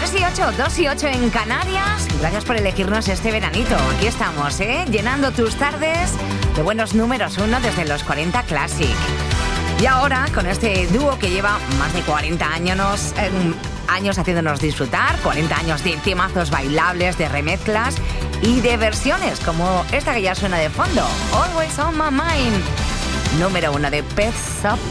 2 y 8 en Canarias. Gracias por elegirnos este veranito. Aquí estamos, llenando tus tardes de buenos números 1 desde los 40 Classic. Y ahora, con este dúo que lleva más de 40 años haciéndonos disfrutar, 40 años de temazos bailables, de remezclas y de versiones, como esta que ya suena de fondo, Always on My Mind, número 1 de Pet Shop